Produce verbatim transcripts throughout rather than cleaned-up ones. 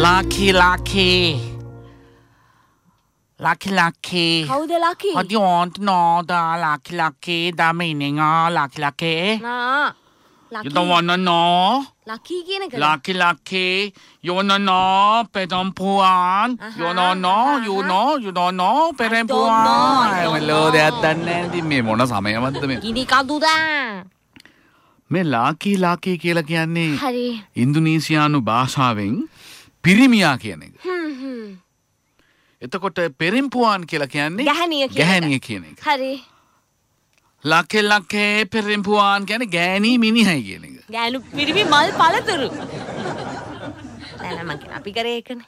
Lucky, lucky. Lucky, lucky. Kawuda lucky? What do you want to know the lucky, lucky, the meaning of lucky, lucky? Nah. Lucky. You don't want to know? Lucky කියන එක. Lucky, lucky. You want to know? Perempuan. Uh-huh, You don't know? uh-huh. You know? You don't know? Perempuan. know, I don't Hello, දෙයක් දන්නේ නැහැ ඉතින් මේ මොන සමයවත්ද මේ? ගිනි කඳුද? මේ ලාකි ලාකි කියලා කියන්නේ හරි. ඉන්දුනීසියානු භාෂාවෙන් පිරිමියා කියන එක. හ්ම් හ්ම්. එතකොට පෙරෙම්පුවාන් කියලා කියන්නේ ගැහණිය කියන එක. ගැහණිය කියන එක. හරි. ලකේ ලකේ පෙරෙම්පුවාන් කියන්නේ ගෑණි මිනිහයි කියන එක. ගෑනු පිරිමි මල් පළතුරු. නෑ නෑ මං කියන අපි කරේ ඒකනේ.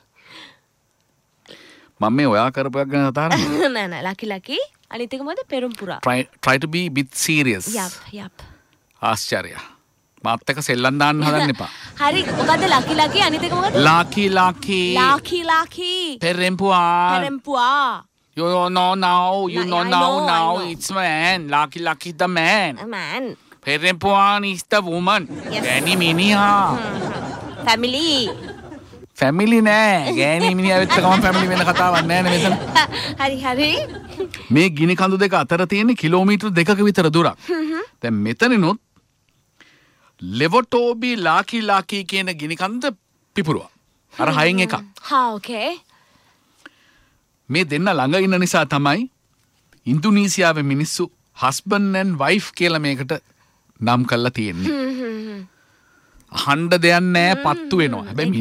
මම මේ ඔයා කරපු එකක් ගැන කතා කරන්නේ. නෑ නෑ ලකි ලකි අනිත් එක මොකද පෙරම්පුරා. try try to be a bit serious. Yep yep. ආශ්චර්ය. මාත් එක්ක සෙල්ලම් දාන්න හදන්න එපා. හරි මොකද ලකි ලකි අනිත් එක මොකද? ලාකි ලාකි ලකි ලකි. පෙරෙම්පුවාන්. පෙරම්පුවා. You know now, you I- know I now, know, I now know. it's man. Lucky, lucky the man. Man. Perempuan is the woman. Yes. Gani miniha. Family. Family නෑ. ගෑණි මිනිහා වෙච්ච ගමන් family වෙන කතාවක් නෑනේ මෙතන. හරි හරි. මේ ගිනි කඳු දෙක අතර තියෙන කිලෝමීටර් දෙකක විතර දුරක්. දැන් මෙතනිනුත් ලෙවටෝබි ලාකි ලාකි කියන ගිනි කඳ පිපුරුවා. අර හයින් එකක්. හා ඕකේ. මේ දෙන්න ළඟ ඉන්න නිසා තමයි ඉන්දුනීසියාවේ මිනිස්සු husband and wife කියලා මේකට නම් කරලා තියෙන්නේ. අහන්න දෙයක් නෑ පත්තු වෙනවා. හැබැයි